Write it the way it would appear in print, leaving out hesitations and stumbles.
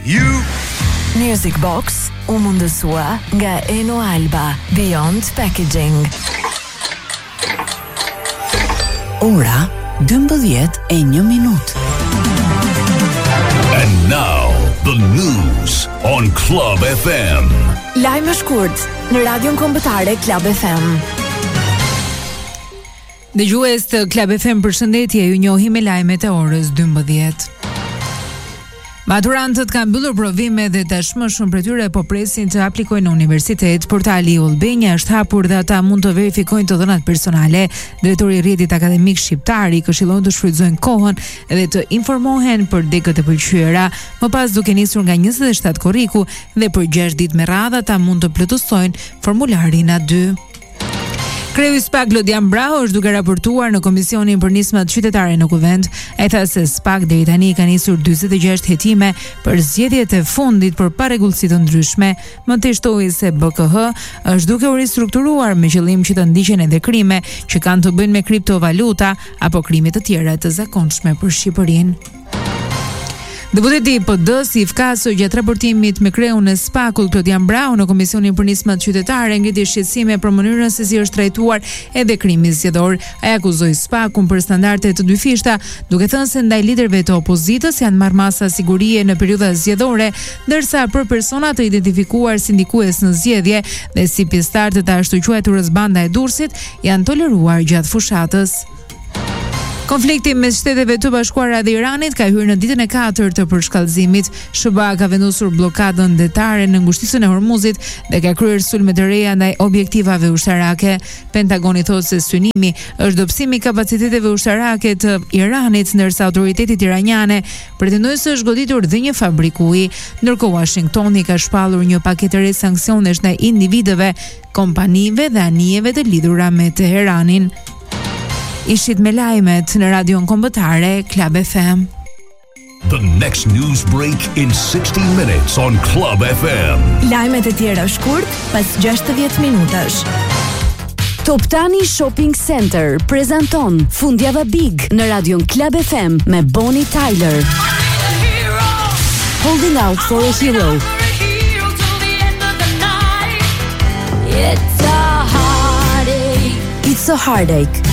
Music Box u mundësua nga Eno Alba, Beyond Packaging. Ora 12:01. And now the news on Club FM. Lajme shkurt në Radion Kombëtare Club FM. Dëgjues të Club FM, përshëndetje, ju njohim me lajmet e orës 12. Maturantët kanë mbyllur provimet dhe tashmë shumë prej tyre po presin të aplikojnë në universitet. Portali Ullbenja është hapur dhe ata mund të verifikojnë të dhënat personale. Drejtori i Rrjetit Akademik Shqiptar i këshillon të shfrytëzojnë kohën dhe të informohen për degët e pëlqyera. Më pas, duke nisur nga 27 korriku dhe për 6 ditë me radhë, ata mund të plotësojnë formularin A2. Kreu i SPAK Lodian Braho është duke raportuar në Komisionin për Nismat Qytetare në Kuvend. Ai tha se SPAK deri tani ka nisur 46 hetime për zgjedhjet e fundit për parregullsi të ndryshme. Më teshtoi se BKH është duke u ristrukturuar me qëllim që të ndiqen edhe krime që kanë të bëjnë me kriptovaluta apo krime të tjera të zakonshme për Shqipërinë. Deputeti i PD-s i fkasur gjatë raportimit me kreun e SPAK-ut Lodian Braho në Komisionin për Nismat Qytetare ngriti shqetësime për mënyrën se si është trajtuar edhe krimi zgjedhor. Ai akuzoi SPAK-un për standarde të dyfishta, duke thënë se ndaj liderëve të opozitës janë marrë masa sigurie në periudha zgjedhore, ndërsa për persona të identifikuar si ndikues në zgjedhje dhe si pjesëtar të ashtu quajturës Banda e Durrësit janë toleruar gjatë fushatës. Konflikti mes Shteteve të Bashkuara dhe Iranit ka hyrë në ditën e 4 të përshkallëzimit. SBA ka vendosur bllokadën detare në ngushtisën e Hormuzit dhe ka kryer sulme të reja ndaj objektivave ushtarake. Pentagoni thotë se synimi është dobësimi i kapaciteteve ushtarake të Iranit, ndërsa autoritetet iraniane pretendojnë se është goditur dhe një fabrikë uji. Ndërkohë Washingtoni ka shpallur një paketë të re sanksionesh ndaj individëve, kompanive dhe anijeve të lidhura me Teheranin. Ishit me lajmet në Radion Kombëtare Club FM. The next news break in 60 minutes on Club FM. Lajmet e tjera shkurt pas 60 minutash. Toptani Shopping Center prezanton Fundjava Big në Radion Club FM me Bonnie Tyler. Holding Out for a Hero. It's a Heartache.